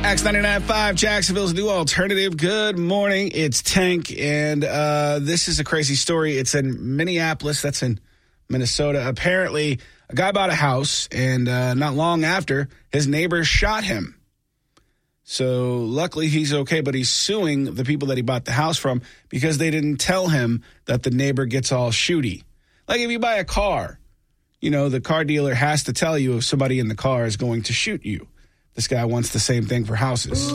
X99.5, Jacksonville's new alternative. Good morning. It's Tank, and this is a crazy story. It's in Minneapolis. That's in Minnesota. Apparently, a guy bought a house, and not long after, his neighbor shot him. So luckily, he's okay, but he's suing the people that he bought the house from because they didn't tell him that the neighbor gets all shooty. Like if you buy a car, you know, the car dealer has to tell you if somebody in the car is going to shoot you. This guy wants the same thing for houses.